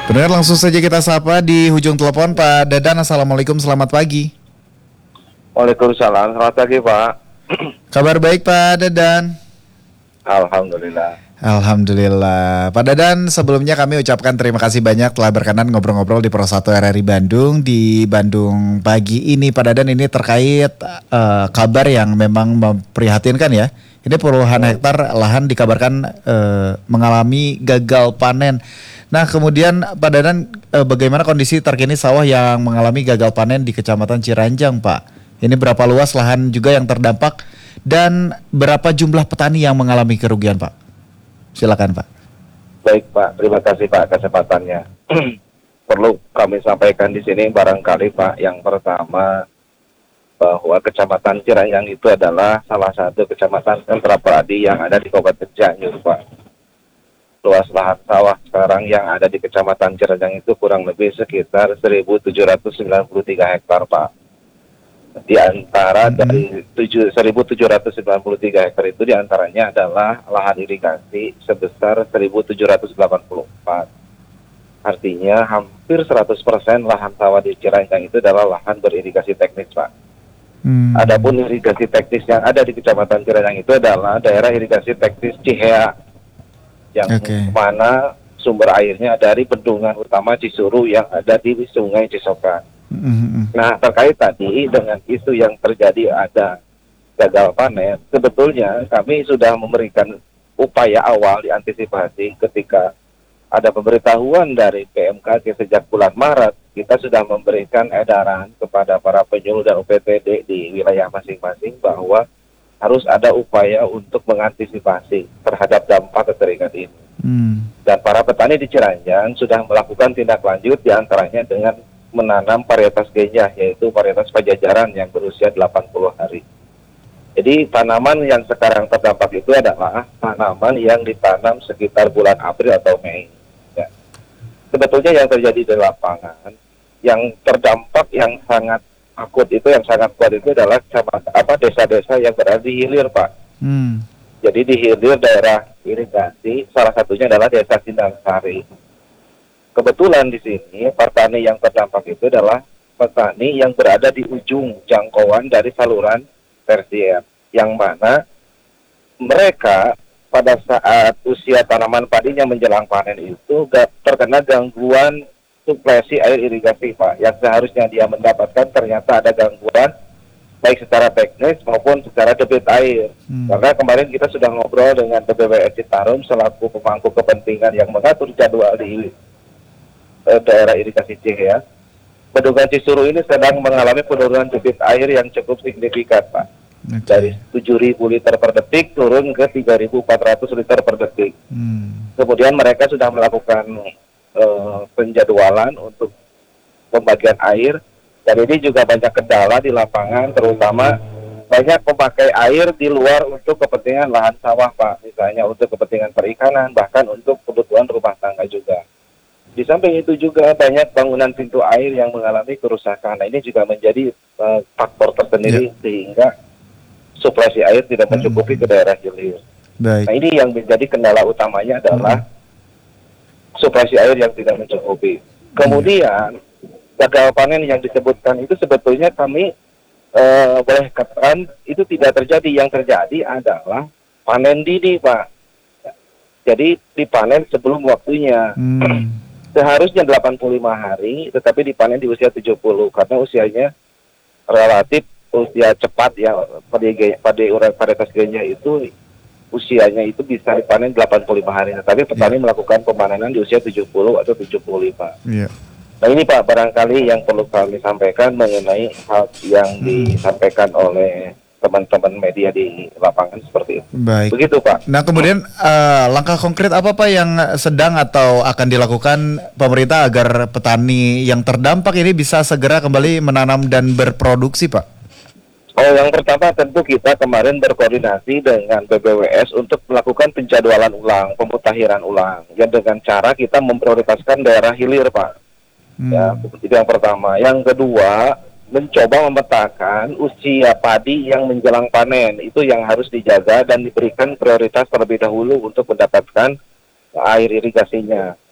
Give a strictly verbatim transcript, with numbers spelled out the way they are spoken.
Benar, langsung saja kita sapa di ujung telepon Pak Dadan. Assalamualaikum, selamat pagi. Waalaikumsalam, selamat pagi Pak. Kabar baik Pak Dadan? Alhamdulillah. Alhamdulillah. Pak Dadan, sebelumnya kami ucapkan terima kasih banyak telah berkenan ngobrol-ngobrol di Pro satu R R I Bandung di Bandung pagi ini. Pak Dadan, ini terkait uh, kabar yang memang memprihatinkan ya. Ini puluhan hektar lahan dikabarkan uh, mengalami gagal panen. Nah, kemudian Pak Dadan, uh, bagaimana kondisi terkini sawah yang mengalami gagal panen di Kecamatan Ciranjang, Pak? Ini berapa luas lahan juga yang terdampak dan berapa jumlah petani yang mengalami kerugian, Pak? Silakan, Pak. Baik Pak, terima kasih Pak kesempatannya. Perlu kami sampaikan di sini barangkali Pak, yang pertama bahwa Kecamatan Ciranjang itu adalah salah satu kecamatan sentra padi yang ada di Kabupaten Cianjur, Pak. Luas lahan sawah sekarang yang ada di Kecamatan Ciranjang itu kurang lebih sekitar seribu tujuh ratus sembilan puluh tiga hektar, Pak. Di antara mm-hmm. dari seribu tujuh ratus sembilan puluh tiga hektar itu diantaranya adalah lahan irigasi sebesar seribu tujuh ratus delapan puluh empat. Artinya hampir seratus persen lahan sawah di Ciranjang itu adalah lahan beririgasi teknis, Pak. Hmm. Adapun irigasi teknis yang ada di Kecamatan Ciranjang itu adalah daerah irigasi teknis Cihea, yang okay. mana sumber airnya dari bendungan utama Cisuru yang ada di Sungai Cisokan. Mm-hmm. Nah, terkait tadi dengan isu yang terjadi ada gagal panen, sebetulnya kami sudah memberikan upaya awal diantisipasi ketika ada pemberitahuan dari P M K G sejak bulan Maret. Kita sudah memberikan edaran kepada para penyuluh dan U P T D di wilayah masing-masing bahwa harus ada upaya untuk mengantisipasi terhadap dampak kekeringan ini. Hmm. Dan para petani di Ciranjang sudah melakukan tindak lanjut diantaranya dengan menanam varietas genya, yaitu varietas pajajaran yang berusia delapan puluh hari. Jadi tanaman yang sekarang terdampak itu adalah tanaman yang ditanam sekitar bulan April atau Mei. Ya. Sebetulnya yang terjadi di lapangan, yang terdampak yang sangat akut itu, yang sangat kuat itu adalah apa desa-desa yang berada di hilir, Pak. Hmm. Jadi di hilir daerah irigasi, salah satunya adalah desa Sindang Sari. Kebetulan di sini petani yang terdampak itu adalah petani yang berada di ujung jangkauan dari saluran tersier, yang mana mereka pada saat usia tanaman padinya menjelang panen itu terkena gangguan suplesi air irigasi, Pak, yang seharusnya dia mendapatkan ternyata ada gangguan baik secara teknis maupun secara debit air. Hmm. Karena kemarin kita sudah ngobrol dengan B B W S Citarum selaku pemangku kepentingan yang mengatur jadwal di eh, daerah irigasi Cihea. Bendungan Cisuru ini sedang mengalami penurunan debit air yang cukup signifikan, Pak. Okay. Dari tujuh ribu liter per detik turun ke tiga ribu empat ratus liter per detik. Hmm. Kemudian mereka sudah melakukan Uh, penjadwalan untuk pembagian air, dan ini juga banyak kendala di lapangan, terutama banyak pemakai air di luar untuk kepentingan lahan sawah, Pak, misalnya untuk kepentingan perikanan, bahkan untuk kebutuhan rumah tangga juga. Di samping itu juga banyak bangunan pintu air yang mengalami kerusakan. Nah, ini juga menjadi uh, faktor tersendiri yeah. sehingga suplasi air tidak mencukupi mm-hmm. ke daerah hilir. Nah, ini yang menjadi kendala utamanya adalah mm-hmm. suplasi air yang tidak mencukupi. Kemudian gagal panen yang disebutkan itu sebetulnya kami uh, boleh katakan itu tidak terjadi. Yang terjadi adalah panen dini, Pak. Jadi dipanen sebelum waktunya. Hmm. Seharusnya delapan puluh lima hari, tetapi dipanen di usia tujuh puluh karena usianya relatif usia cepat ya. Pada pada varietas genya itu usianya itu bisa dipanen delapan puluh lima hari, tapi petani yeah. melakukan pemanenan di usia tujuh puluh atau tujuh puluh lima. Yeah. Nah ini Pak, barangkali yang perlu kami sampaikan mengenai hal yang hmm. disampaikan oleh teman-teman media di lapangan seperti itu. Baik. Begitu Pak. Nah kemudian uh, langkah konkret apa Pak yang sedang atau akan dilakukan pemerintah agar petani yang terdampak ini bisa segera kembali menanam dan berproduksi, Pak? Oh, yang pertama tentu kita kemarin berkoordinasi dengan B B W S untuk melakukan penjadwalan ulang, pemutakhiran ulang. Ya dengan cara kita memprioritaskan daerah hilir, Pak. Hmm. Ya, itu yang pertama. Yang kedua, mencoba memetakan usia padi yang menjelang panen. Itu yang harus dijaga dan diberikan prioritas terlebih dahulu untuk mendapatkan air irigasinya.